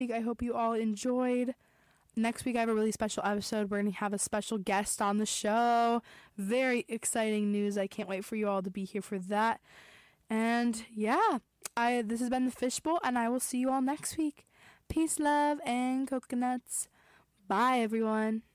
I hope you all enjoyed. Next week I have a really special episode. We're going to have a special guest on the show. Very exciting news. I can't wait for you all to be here for that. And yeah, this has been the Fishbowl, and I will see you all next week. Peace, love, and coconuts. Bye, everyone.